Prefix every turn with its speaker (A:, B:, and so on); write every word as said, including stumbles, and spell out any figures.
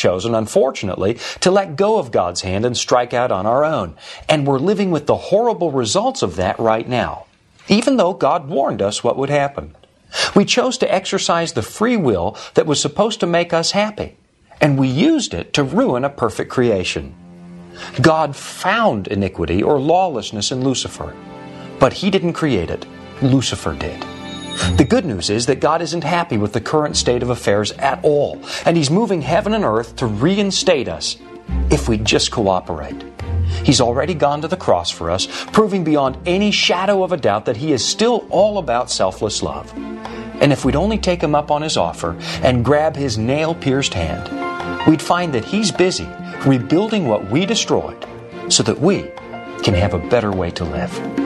A: chosen, unfortunately, to let go of God's hand and strike out on our own. And we're living with the horrible results of that right now, even though God warned us what would happen. We chose to exercise the free will that was supposed to make us happy, and we used it to ruin a perfect creation. God found iniquity or lawlessness in Lucifer, but He didn't create it. Lucifer did. The good news is that God isn't happy with the current state of affairs at all, and He's moving heaven and earth to reinstate us if we just cooperate. He's already gone to the cross for us, proving beyond any shadow of a doubt that He is still all about selfless love. And if we'd only take Him up on His offer and grab His nail-pierced hand, we'd find that He's busy rebuilding what we destroyed so that we can have a better way to live.